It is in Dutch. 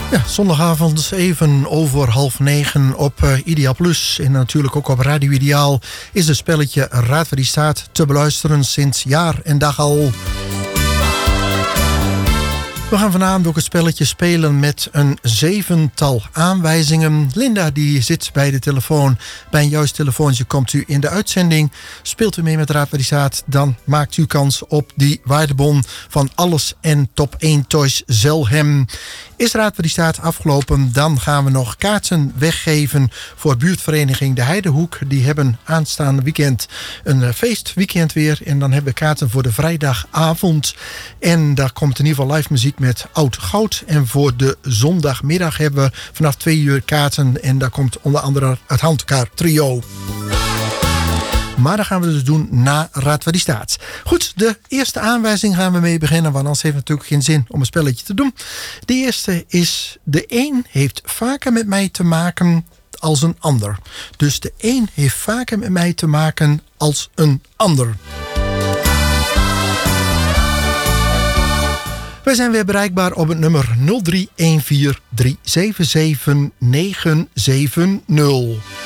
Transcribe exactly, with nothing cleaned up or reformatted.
Ja, zondagavond even over half negen op uh, Ideaal Plus. En natuurlijk ook op Radio Ideaal is het spelletje Raad waar die staat te beluisteren sinds jaar en dag al. We gaan vanavond ook het spelletje spelen met een zevental aanwijzingen. Linda die zit bij de telefoon. Bij een juist telefoontje komt u in de uitzending. Speelt u mee met Raad waar die staat, dan maakt u kans op die waardebon van Alles en Top één Toys Zelhem. Is Raad waar die staat afgelopen, dan gaan we nog kaarten weggeven voor buurtvereniging De Heidehoek. Die hebben aanstaande weekend een feestweekend weer. En dan hebben we kaarten voor de vrijdagavond. En daar komt in ieder geval live muziek met Oud Goud. En voor de zondagmiddag hebben we vanaf twee uur kaarten. En daar komt onder andere het Handkaart Trio. Maar dat gaan we dus doen na Raad waar die staat. Goed, de eerste aanwijzing gaan we mee beginnen. Want anders heeft het natuurlijk geen zin om een spelletje te doen. De eerste is: de een heeft vaker met mij te maken als een ander. Dus de een heeft vaker met mij te maken als een ander. Wij zijn weer bereikbaar op het nummer nul drie een vier drie zeven zeven negen zeven nul.